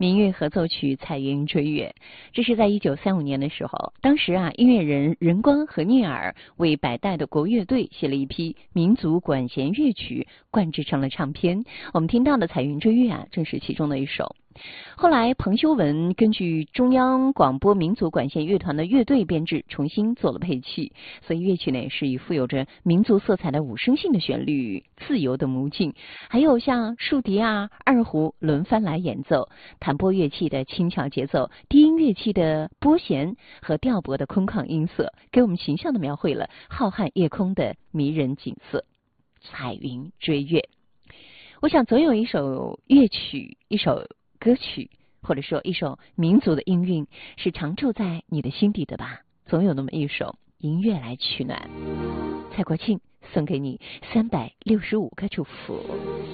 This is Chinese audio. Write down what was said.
民乐合奏曲《彩云追月》。这是在1935年的时候，当时音乐人任光和聂耳为百代的国乐队写了一批民族管弦乐曲，灌制成了唱片。我们听到的《彩云追月》正是其中的一首。后来彭修文根据中央广播民族管弦乐团的乐队编制重新做了配器，所以乐曲呢是以富有着民族色彩的五声性的旋律、自由的母镜，还有像竖笛二胡轮番来演奏，弹拨乐器的轻巧节奏，低音乐器的拨弦和调拨的空旷音色，给我们形象地描绘了浩瀚夜空的迷人景色。彩云追月，我想总有一首乐曲，一首歌曲，或者说一首民族的音韵是常驻在你的心底的吧，总有那么一首音乐来取暖。蔡国庆送给你365个祝福。